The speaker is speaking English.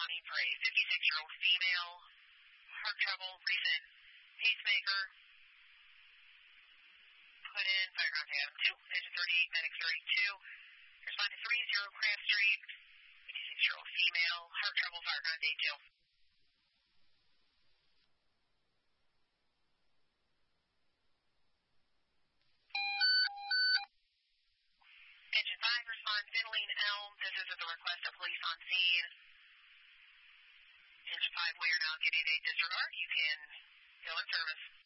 responding for a 56-year-old female, heart trouble, recent pacemaker. Put in fire contact 2, engine 38, medic 32. Respond to 30 Craft Street, 56-year-old female, heart trouble, fire contact 2. Engine 5, respond Finley Elm. This is at the request of police on scene. Engine 5, we are now getting a disregard. You can go in service.